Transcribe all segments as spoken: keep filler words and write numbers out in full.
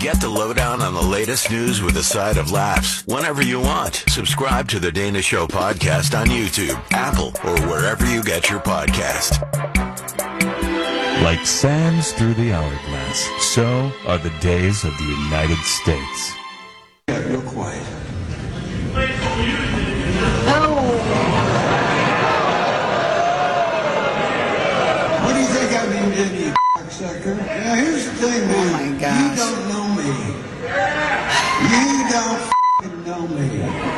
Get the lowdown on the latest news with a side of laughs whenever you want. Subscribe to the Dana Show podcast on YouTube, Apple, or wherever you get your podcast. Like sands through the hourglass, so are the days of the United States. Yeah, real quiet. Oh. What do you think I mean to you, cocksucker? Now, here's the thing, man. Oh, my gosh. You don't know me. You don't f***ing know me.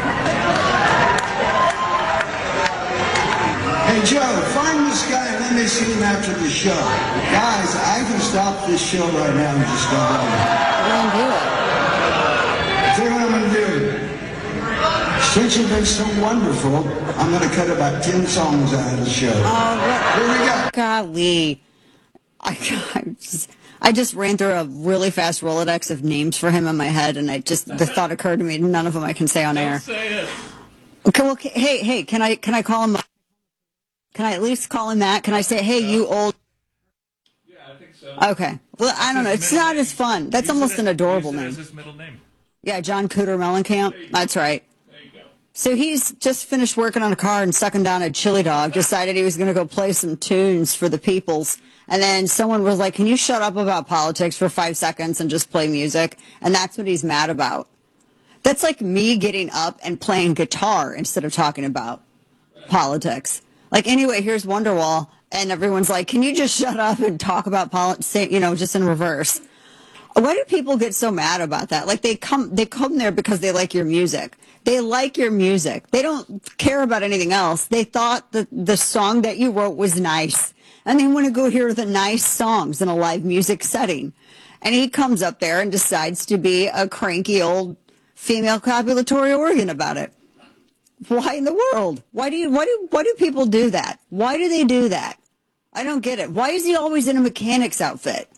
Hey, Joe, find this guy and let me see him after the show. Guys, I can stop this show right now and just go home. Don't do it. Tell you what I'm going to do. Since you've been so wonderful, I'm going to cut about ten songs out of the show. Oh, Here we go. golly. I, I, just, I just ran through a really fast Rolodex of names for him in my head, and I just the thought occurred to me, none of them I can say on air. Say it. Okay, well, okay, hey, hey, can I can I call him? Can I at least call him that? Can I say, hey, you old? Yeah, I think so. Okay. Well, I don't know. It's middle not name. as fun. That's Use almost it an as- adorable use it name. as his middle name. Yeah, John Cooter Mellencamp. That's right. There you go. So he's just finished working on a car and sucking down a chili dog, decided he was going to go play some tunes for the peoples. And then someone was like, can you shut up about politics for five seconds and just play music? And that's what he's mad about. That's like me getting up and playing guitar instead of talking about politics. Like, anyway, here's Wonderwall. And everyone's like, can you just shut up and talk about politics, you know, just in reverse? Why do people get so mad about that? Like, they come they come there because they like your music. They like your music. They don't care about anything else. They thought that the song that you wrote was nice. And they want to go hear the nice songs in a live music setting. And he comes up there and decides to be a cranky old female copulatory organ about it. Why in the world? Why do you why do why do people do that? Why do they do that? I don't get it. Why is he always in a mechanic's outfit?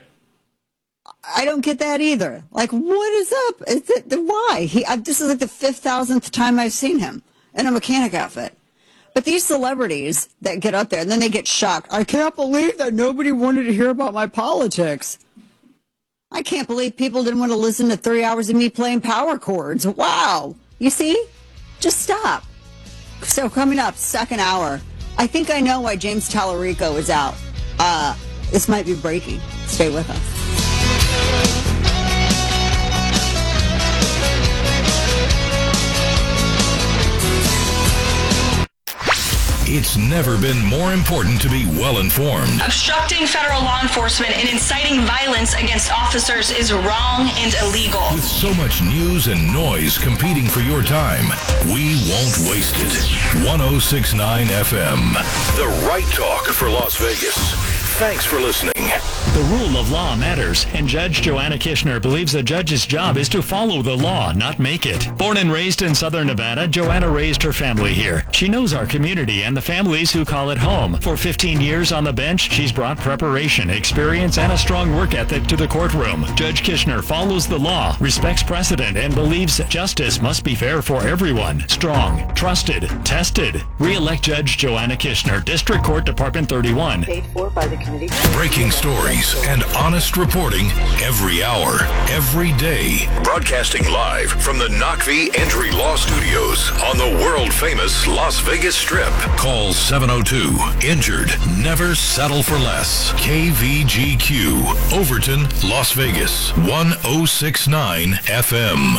I don't get that either. Like, what is up? Is it, why? He, I, this is like the fifth thousandth time I've seen him in a mechanic outfit. But these celebrities that get up there and then they get shocked. I can't believe that nobody wanted to hear about my politics. I can't believe people didn't want to listen to three hours of me playing power chords. Wow. You see? Just stop. So coming up, second hour. I think I know why James Tallarico is out. Uh, this might be breaking. Stay with us. It's never been more important to be well-informed. Obstructing federal law enforcement and inciting violence against officers is wrong and illegal. With so much news and noise competing for your time, we won't waste it. one oh six point nine F M, the right talk for Las Vegas. Thanks for listening. The rule of law matters, and Judge Joanna Kishner believes a judge's job is to follow the law, not make it. Born and raised in Southern Nevada, Joanna raised her family here. She knows our community and the families who call it home. For fifteen years on the bench, she's brought preparation, experience, and a strong work ethic to the courtroom. Judge Kishner follows the law, respects precedent, and believes justice must be fair for everyone. Strong, trusted, tested. Re-elect Judge Joanna Kishner, District Court, Department thirty-one. Paid for by the committee. Breaking stories and honest reporting every hour, every day. Broadcasting live from the Knockvee Entry Law Studios on the world-famous Las Vegas Strip. Call seven oh two, injured. Never settle for less. K V G Q, Overton, Las Vegas, one oh six point nine F M.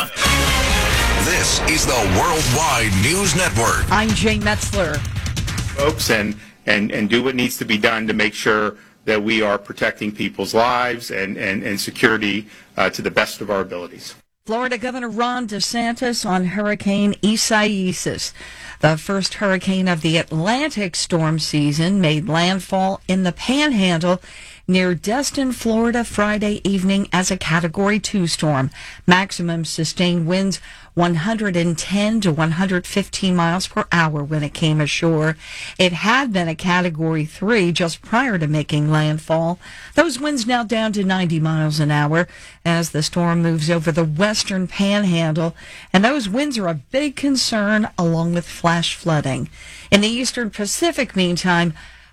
This is the Worldwide News Network. I'm Jay Metzler. Folks, and, and, and do what needs to be done to make sure that we are protecting people's lives and, and, and security uh, to the best of our abilities. Florida Governor Ron DeSantis on Hurricane Isaias. The first hurricane of the Atlantic storm season made landfall in the Panhandle near Destin, Florida, Friday evening as a Category two storm. Maximum sustained winds one hundred ten to one hundred fifteen miles per hour when it came ashore. It had been a Category three just prior to making landfall. Those winds now down to ninety miles an hour as the storm moves over the western Panhandle, and those winds are a big concern along with flash flooding. In the eastern Pacific, meantime,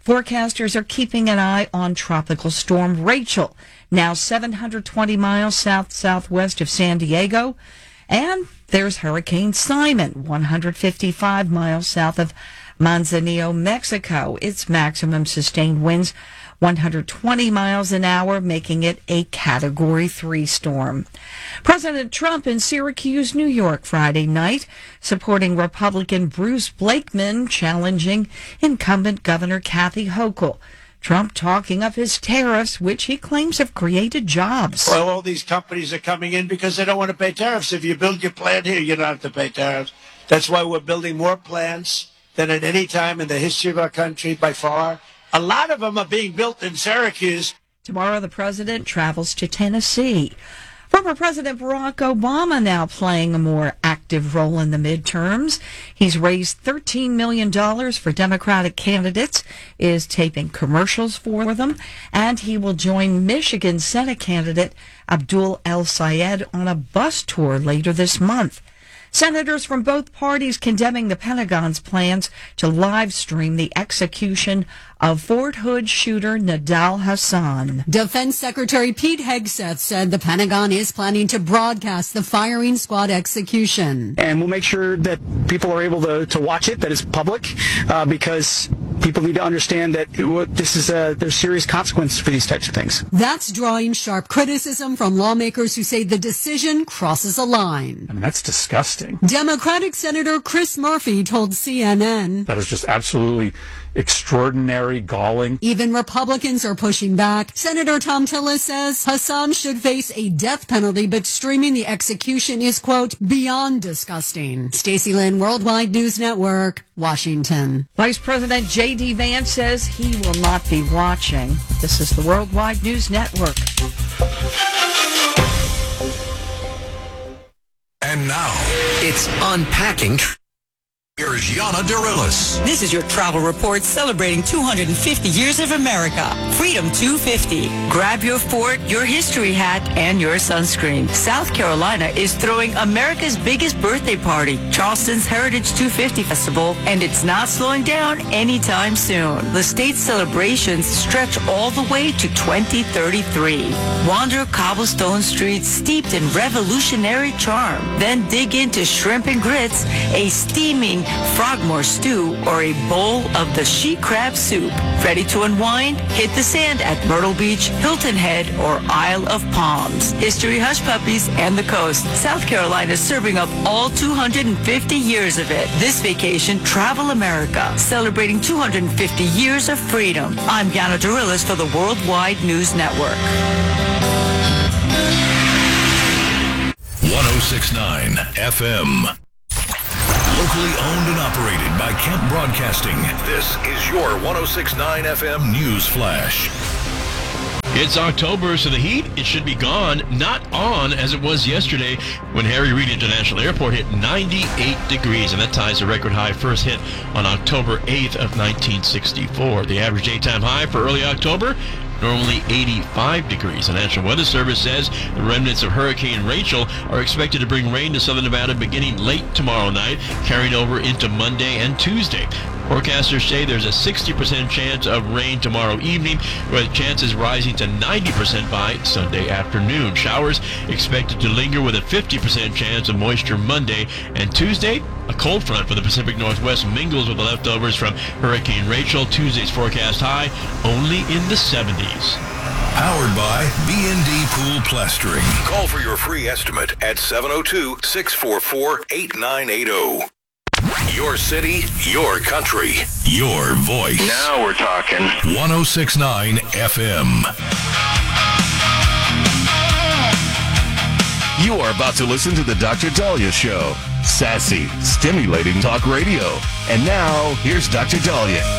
Forecasters are keeping an eye on Tropical Storm Rachel, now seven hundred twenty miles south-southwest of San Diego. And there's Hurricane Simon, one hundred fifty-five miles south of Manzanillo, Mexico. Its maximum sustained winds one hundred twenty miles an hour, making it a Category three storm. President Trump in Syracuse, New York, Friday night, supporting Republican Bruce Blakeman, challenging incumbent Governor Kathy Hochul. Trump talking of his tariffs, which he claims have created jobs. Well, all these companies are coming in because they don't want to pay tariffs. If you build your plant here, you don't have to pay tariffs. That's why we're building more plants than at any time in the history of our country by far. A lot of them are being built in Syracuse. Tomorrow, the president travels to Tennessee. Former President Barack Obama now playing a more active role in the midterms. He's raised thirteen million dollars for Democratic candidates, is taping commercials for them, and he will join Michigan Senate candidate Abdul El-Sayed on a bus tour later this month. Senators from both parties condemning the Pentagon's plans to live stream the execution of Fort Hood shooter Nidal Hasan. Defense Secretary Pete Hegseth said the Pentagon is planning to broadcast the firing squad execution. And we'll make sure that people are able to, to watch it, that it's public, uh, because people need to understand that it, this is a, there's serious consequences for these types of things. That's drawing sharp criticism from lawmakers who say the decision crosses a line. I mean, that's disgusting. Democratic Senator Chris Murphy told C N N. That is just absolutely extraordinary, galling. Even Republicans are pushing back. Senator Tom Tillis says Hassan should face a death penalty, but streaming the execution is, quote, beyond disgusting. Stacey Lynn, Worldwide News Network, Washington. Vice President J D. Vance says he will not be watching. This is the Worldwide News Network. And now, it's Unpacking. Here's Yana Dirilis. This is your travel report celebrating two hundred fifty years of America. Freedom two fifty. Grab your fort, your history hat, and your sunscreen. South Carolina is throwing America's biggest birthday party, Charleston's Heritage two fifty Festival, and it's not slowing down anytime soon. The state's celebrations stretch all the way to twenty thirty-three. Wander cobblestone streets steeped in revolutionary charm. Then dig into shrimp and grits, a steaming frogmore stew, or a bowl of the she crab soup. Ready to unwind? Hit the sand at Myrtle Beach, Hilton Head, or Isle of Palms. History hush puppies and the coast. South Carolina is serving up all two hundred fifty years of it. This vacation, travel America, celebrating two hundred fifty years of freedom. I'm Yana Dirilis for the Worldwide News Network. one oh six point nine F M. Locally owned and operated by Kemp Broadcasting. This is your one oh six point nine F M News Flash. It's October, so the heat, it should be gone, not on as it was yesterday when Harry Reid International Airport hit ninety-eight degrees, and that ties the record high first hit on October eighth of nineteen sixty-four. The average daytime high for early October, normally eighty-five degrees. The National Weather Service says the remnants of Hurricane Rachel are expected to bring rain to southern Nevada beginning late tomorrow night, carrying over into Monday and Tuesday. Forecasters say there's a sixty percent chance of rain tomorrow evening, with chances rising to ninety percent by Sunday afternoon. Showers expected to linger with a fifty percent chance of moisture Monday and Tuesday. A cold front for the Pacific Northwest mingles with the leftovers from Hurricane Rachel. Tuesday's forecast high only in the seventies. Powered by B and D Pool Plastering. Call for your free estimate at seven oh two, six four four, eight nine eight oh. Your city, your country, your voice. Now we're talking. one oh six point nine F M. You are about to listen to the Doctor Dahlia Show. Sassy, stimulating talk radio. And now, here's Doctor Dahlia.